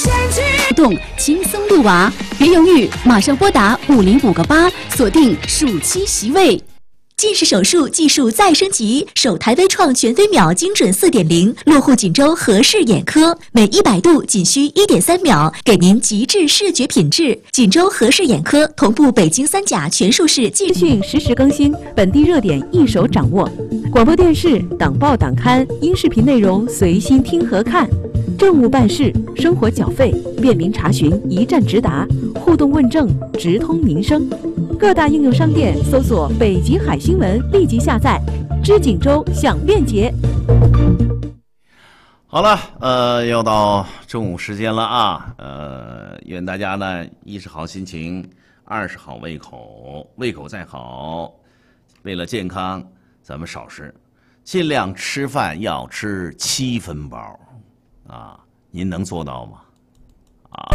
活动轻松入娃，别犹豫，马上拨打5058个8，锁定暑期席位。 近视手术技术再升级，首台微创全飞秒精准4.0，落户锦州和氏眼科，每100度仅需1.3秒，给您极致视觉品质。锦州和氏眼科同步北京3甲全术室资讯实时更新，本地热点一手掌握。广播电视、党报党刊、音视频内容随心听和看。政务办事、生活缴费、便民查询一站直达，互动问政直通民生。各大应用商店搜索“北极海新闻”，立即下载。知锦州享便捷。 好了，又到中午时间了啊。愿大家呢，一是好心情，二是好胃口，胃口再好，为了健康，咱们少吃，尽量吃饭要吃7分饱啊。您能做到吗？